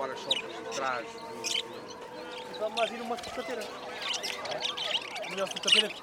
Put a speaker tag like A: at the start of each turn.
A: para-choques de trás
B: Vamos lá vir uma sucateira. Melhor sucateira